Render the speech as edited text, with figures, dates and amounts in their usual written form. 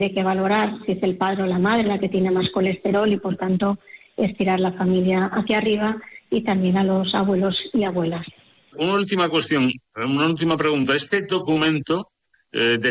Hay que valorar si es el padre o la madre la que tiene más colesterol y, por tanto, estirar la familia hacia arriba y también a los abuelos y abuelas. Una última cuestión, una última pregunta. Este documento